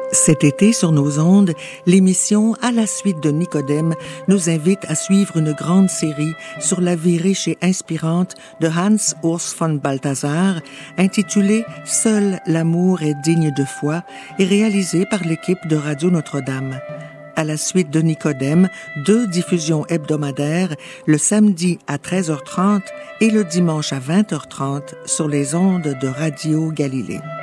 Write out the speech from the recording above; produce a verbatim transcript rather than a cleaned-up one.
Cet été, sur nos ondes, l'émission À la suite de Nicodème nous invite à suivre une grande série sur la vie riche et inspirante de Hans Urs von Balthasar, intitulée « Seul l'amour est digne de foi » et réalisée par l'équipe de Radio Notre-Dame. À la suite de Nicodème, deux diffusions hebdomadaires, le samedi à treize heures trente et le dimanche à vingt heures trente sur les ondes de Radio Galilée.